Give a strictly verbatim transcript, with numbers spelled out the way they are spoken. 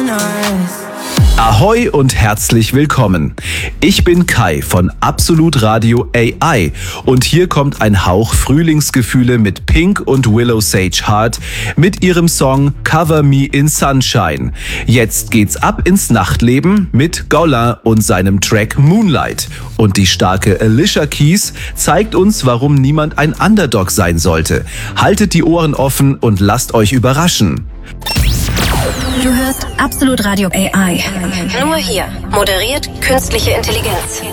on earth. Ahoi und herzlich willkommen. Ich bin Kai von Absolut Radio A I und hier kommt ein Hauch Frühlingsgefühle mit Pink und Willow Sage Hart mit ihrem Song Cover Me in Sunshine. Jetzt geht's ab ins Nachtleben mit Gaulin und seinem Track Moonlight. Und die starke Alicia Keys zeigt uns, warum niemand ein Underdog sein sollte. Haltet die Ohren offen und lasst euch überraschen. Du hörst Absolut Radio A I. Nur hier. Moderiert künstliche Intelligenz.